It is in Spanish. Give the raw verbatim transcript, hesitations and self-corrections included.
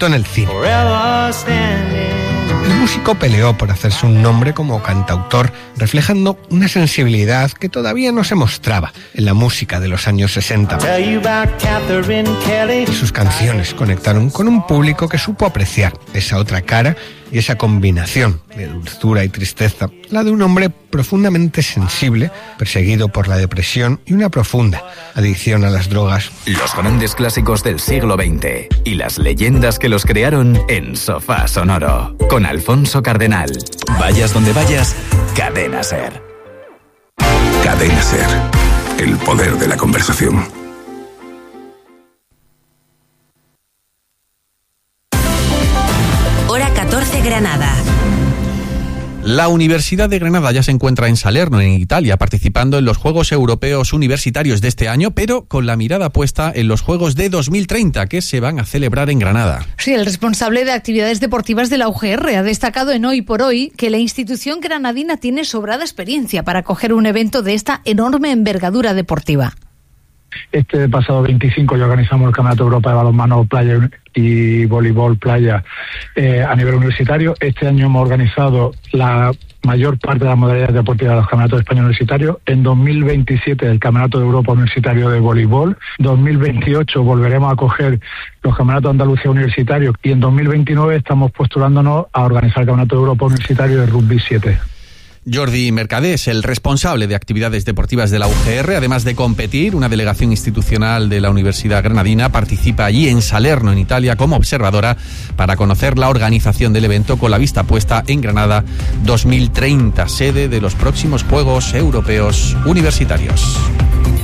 proyectó en el cine. El músico peleó por hacerse un nombre como cantautor, reflejando una sensibilidad que todavía no se mostraba en la música de los años sesenta. Y sus canciones conectaron con un público que supo apreciar esa otra cara y esa combinación de dulzura y tristeza, la de un hombre profundamente sensible, perseguido por la depresión y una profunda adicción a las drogas. Los grandes clásicos del siglo veinte y las leyendas que los crearon en Sofá Sonoro, con Alfonso Cardenal. Vayas donde vayas, Cadena SER. Cadena SER, el poder de la conversación. Hora catorce, Granada. La Universidad de Granada ya se encuentra en Salerno, en Italia, participando en los Juegos Europeos Universitarios de este año, pero con la mirada puesta en los Juegos de dos mil treinta, que se van a celebrar en Granada. Sí, el responsable de actividades deportivas de la U G R ha destacado en Hoy por Hoy que la institución granadina tiene sobrada experiencia para acoger un evento de esta enorme envergadura deportiva. Este pasado veinticinco ya organizamos el Campeonato de Europa de Balonmano Playa y Voleibol Playa eh, a nivel universitario. Este año hemos organizado la mayor parte de las modalidades deportivas de los Campeonatos de España Universitarios. En dos mil veintisiete el Campeonato de Europa Universitario de Voleibol. dos mil veintiocho volveremos a acoger los Campeonatos de Andalucía Universitarios y en dos mil veintinueve estamos postulándonos a organizar el Campeonato de Europa Universitario de Rugby siete. Jordi Mercadé es el responsable de actividades deportivas de la U G R. Además de competir, una delegación institucional de la Universidad Granadina participa allí en Salerno, en Italia, como observadora para conocer la organización del evento, con la vista puesta en Granada dos mil treinta, sede de los próximos Juegos Europeos Universitarios.